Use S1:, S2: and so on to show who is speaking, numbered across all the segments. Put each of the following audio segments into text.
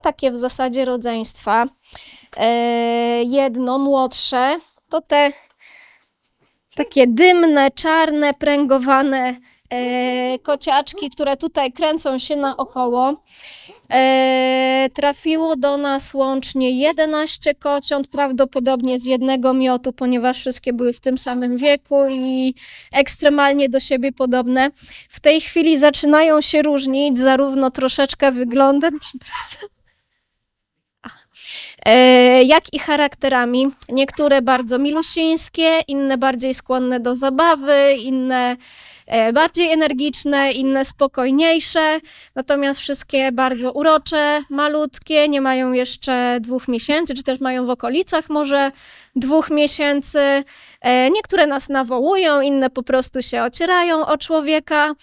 S1: takie w zasadzie rodzeństwa. Jedno młodsze to te takie dymne, czarne, pręgowane kociaczki, które tutaj kręcą się naokoło. Trafiło do nas łącznie 11 kociąt, prawdopodobnie z jednego miotu, ponieważ wszystkie były w tym samym wieku i ekstremalnie do siebie podobne. W tej chwili zaczynają się różnić zarówno troszeczkę wyglądem, jak i charakterami. Niektóre bardzo milusińskie, inne bardziej skłonne do zabawy, inne bardziej energiczne, inne spokojniejsze, natomiast wszystkie bardzo urocze, malutkie, nie mają jeszcze 2 miesięcy, czy też mają w okolicach może 2 miesięcy. Niektóre nas nawołują, inne po prostu się ocierają o człowieka.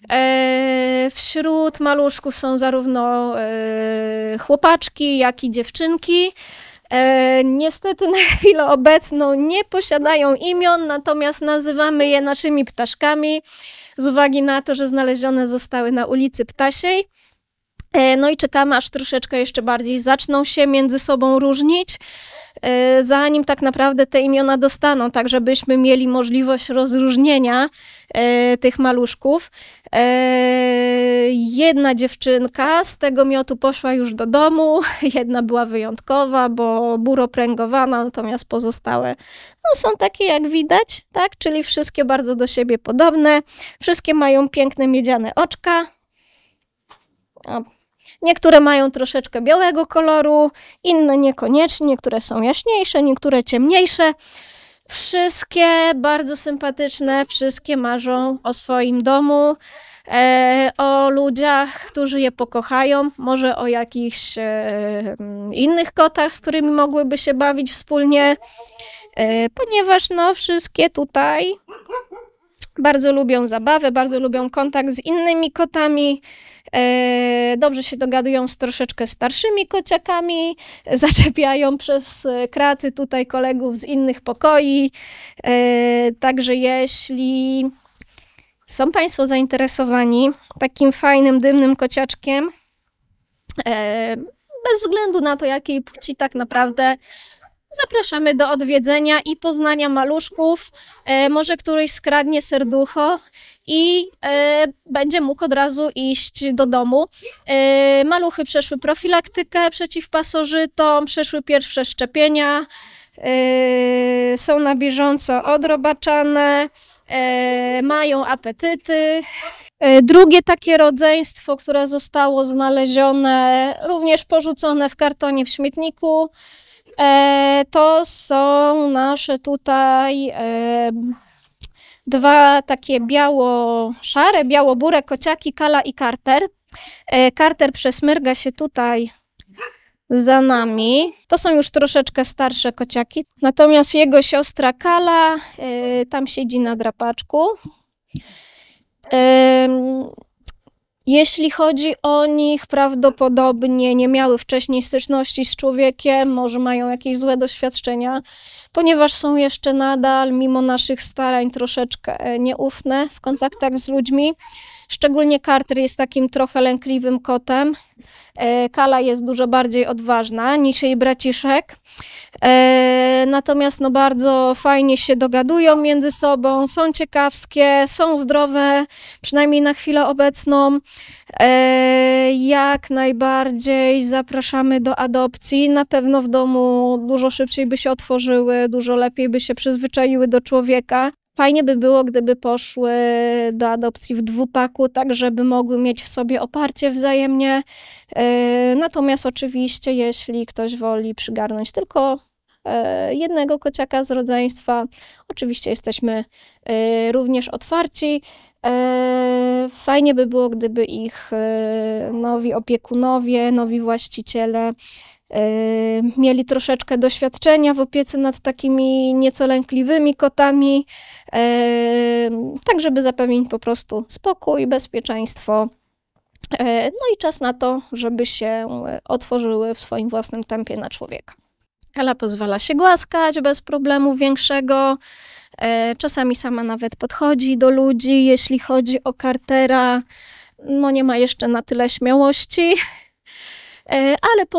S1: Wśród maluszków są zarówno chłopaczki, jak i dziewczynki. Niestety na chwilę obecną nie posiadają imion, natomiast nazywamy je naszymi ptaszkami z uwagi na to, że znalezione zostały na ulicy Ptasiej. No i czekamy, aż troszeczkę jeszcze bardziej zaczną się między sobą różnić, zanim tak naprawdę te imiona dostaną, tak żebyśmy mieli możliwość rozróżnienia tych maluszków. Jedna dziewczynka z tego miotu poszła już do domu, jedna była wyjątkowa, bo buropręgowana, natomiast pozostałe no, są takie jak widać, tak? Czyli wszystkie bardzo do siebie podobne, wszystkie mają piękne miedziane oczka. O. Niektóre mają troszeczkę białego koloru, inne niekoniecznie, niektóre są jaśniejsze, niektóre ciemniejsze. Wszystkie bardzo sympatyczne, wszystkie marzą o swoim domu, o ludziach, którzy je pokochają, może o jakichś innych kotach, z którymi mogłyby się bawić wspólnie, ponieważ no, wszystkie tutaj bardzo lubią zabawę, bardzo lubią kontakt z innymi kotami, dobrze się dogadują z troszeczkę starszymi kociakami, zaczepiają przez kraty tutaj kolegów z innych pokoi, także jeśli są Państwo zainteresowani takim fajnym, dymnym kociaczkiem, bez względu na to, jakiej płci tak naprawdę, zapraszamy do odwiedzenia i poznania maluszków. Może któryś skradnie serducho i będzie mógł od razu iść do domu. Maluchy przeszły profilaktykę przeciw pasożytom, przeszły pierwsze szczepienia, są na bieżąco odrobaczane, mają apetyty. Drugie takie rodzeństwo, które zostało znalezione, również porzucone w kartonie w śmietniku, to są nasze tutaj dwa takie biało-szare, biało-bure kociaki, Kala i Carter. Carter przesmyrga się tutaj za nami. To są już troszeczkę starsze kociaki. Natomiast jego siostra Kala tam siedzi na drapaczku. Jeśli chodzi o nich, prawdopodobnie nie miały wcześniej styczności z człowiekiem, może mają jakieś złe doświadczenia, ponieważ są jeszcze nadal, mimo naszych starań, troszeczkę nieufne w kontaktach z ludźmi. Szczególnie Carter jest takim trochę lękliwym kotem. Kala jest dużo bardziej odważna niż jej braciszek. Natomiast no, bardzo fajnie się dogadują między sobą, są ciekawskie, są zdrowe, przynajmniej na chwilę obecną. Jak najbardziej zapraszamy do adopcji. Na pewno w domu dużo szybciej by się otworzyły, dużo lepiej by się przyzwyczaiły do człowieka. Fajnie by było, gdyby poszły do adopcji w dwupaku, tak żeby mogły mieć w sobie oparcie wzajemnie. Natomiast oczywiście, jeśli ktoś woli przygarnąć tylko jednego kociaka z rodzeństwa, oczywiście jesteśmy również otwarci. Fajnie by było, gdyby ich nowi opiekunowie, nowi właściciele mieli troszeczkę doświadczenia w opiece nad takimi nieco lękliwymi kotami, tak żeby zapewnić po prostu spokój, bezpieczeństwo, no i czas na to, żeby się otworzyły w swoim własnym tempie na człowieka. Kala pozwala się głaskać bez problemu większego, czasami sama nawet podchodzi do ludzi. Jeśli chodzi o Cartera, no nie ma jeszcze na tyle śmiałości. ale